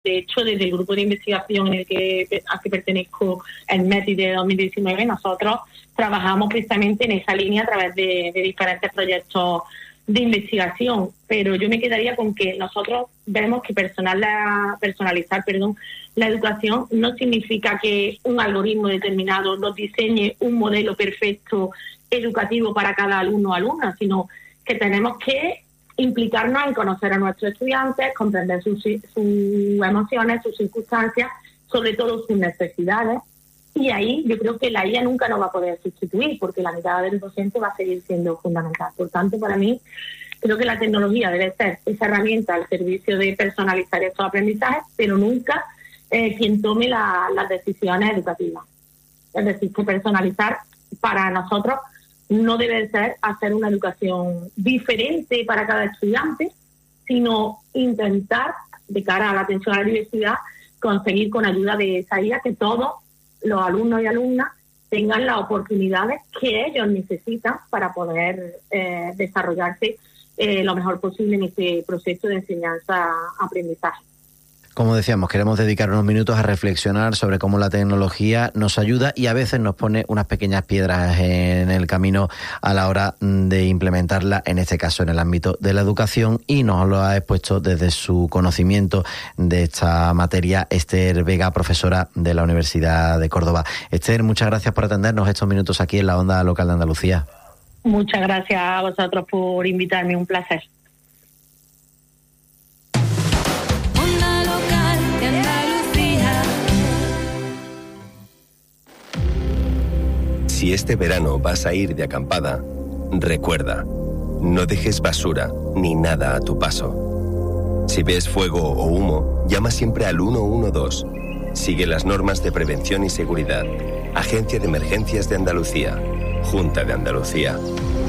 De hecho, desde el grupo de investigación al que pertenezco, el METI de 2019, nosotros trabajamos precisamente en esa línea a través de diferentes proyectos de investigación. Pero yo me quedaría con que nosotros vemos que personalizar la educación no significa que un algoritmo determinado nos diseñe un modelo perfecto educativo para cada alumno o alumna, sino que tenemos que implicarnos en conocer a nuestros estudiantes, comprender sus emociones, sus circunstancias, sobre todo sus necesidades. Y ahí yo creo que la IA nunca nos va a poder sustituir, porque la mirada del docente va a seguir siendo fundamental. Por tanto, para mí, creo que la tecnología debe ser esa herramienta al servicio de personalizar estos aprendizajes, pero nunca quien tome las decisiones educativas. Es decir, que personalizar para nosotros no debe ser hacer una educación diferente para cada estudiante, sino intentar, de cara a la atención a la diversidad, conseguir con ayuda de esa IA que todos los alumnos y alumnas tengan las oportunidades que ellos necesitan para poder desarrollarse lo mejor posible en este proceso de enseñanza-aprendizaje. Como decíamos, queremos dedicar unos minutos a reflexionar sobre cómo la tecnología nos ayuda y a veces nos pone unas pequeñas piedras en el camino a la hora de implementarla, en este caso en el ámbito de la educación, y nos lo ha expuesto desde su conocimiento de esta materia Esther Vega, profesora de la Universidad de Córdoba. Esther, muchas gracias por atendernos estos minutos aquí en la Onda Local de Andalucía. Muchas gracias a vosotros por invitarme, un placer. Si este verano vas a ir de acampada, recuerda, no dejes basura ni nada a tu paso. Si ves fuego o humo, llama siempre al 112. Sigue las normas de prevención y seguridad. Agencia de Emergencias de Andalucía. Junta de Andalucía.